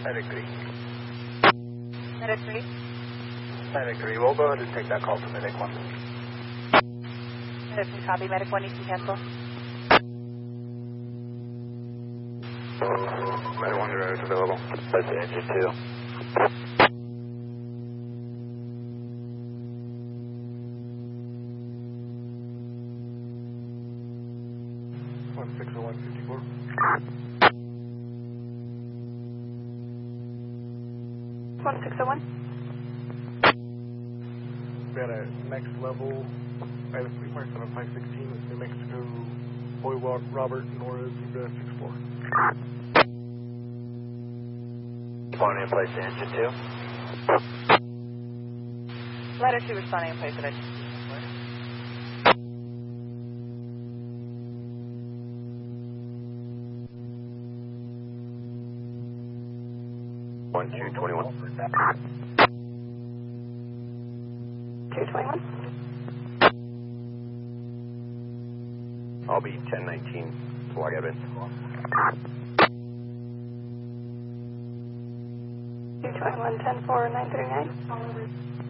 Medic 3. Medic 3. Medic 3, we'll go ahead and take that call to Medic 1. Medic 3, copy. Medic 1, you can cancel. Medic 1 driver is available. That's engine 2. We had a next level by the fleet mark on a 516 with New Mexico, Boy Robert, Nora, Zebra 64. Responding in place to engine 2. Ladder 2 responding in place at engine 221. 221. I'll be 1019 Flag Evans. 221, 10-4, 939.